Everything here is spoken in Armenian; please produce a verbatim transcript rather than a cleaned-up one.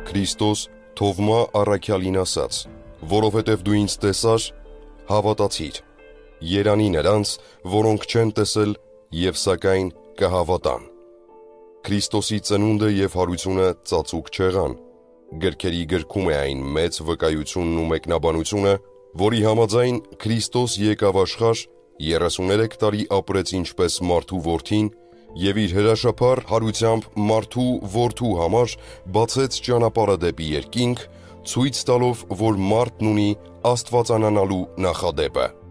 Քրիստոս Թովմա առաքյալին ասաց. «Որովհետև դու ինձ տեսար, հավատացիր։ Երանի նրանց, որոնք չեն տեսել և սակայն կհավատան»։ Քրիստոսի ծնունդը և հարությունը ծածուկ չեղան։ Գրքերի գրքում է այն մեծ վկայությունն ու մեկնաբանությունը, որի համաձայն Քրիստոս եկավ աշխարհ, երեսուներեք տարի ապրեց ինչպես մարդու որդին և իր հրաշափառ հարությամբ մարդու որդու համար բացեց ճանապարհը դեպի երկինք, ցույց տալով, որ մարդն ունի աստվածանանալու նախադեպը։